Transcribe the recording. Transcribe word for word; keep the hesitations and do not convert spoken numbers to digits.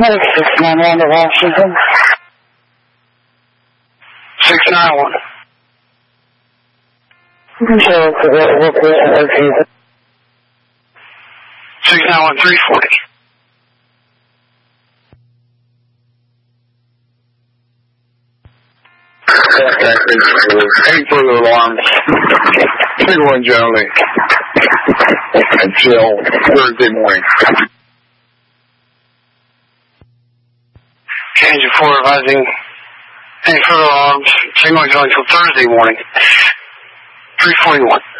six nine one to Washington. six nine one. So, what, what position is he? six nine one, three forty. Eight further alarms. Single one generally. Until Thursday morning. Engine four advising any further alarms. Single one until Thursday morning. three forty-one.